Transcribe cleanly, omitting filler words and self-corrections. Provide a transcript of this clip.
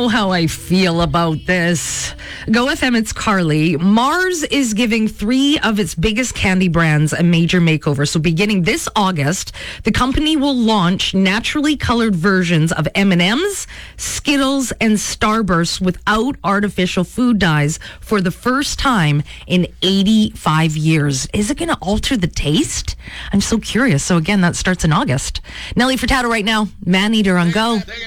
know how I feel about this. Go FM, it's Carly. Mars is giving 3 of its biggest candy brands a major makeover. So beginning this August, the company will launch naturally colored versions of M&M's, Skittles, and Starburst without artificial food dyes for the first time in 85 years. Is it going to alter the taste? I'm so curious. So again, that starts in August. Nelly Furtado right now, Maneater on Go.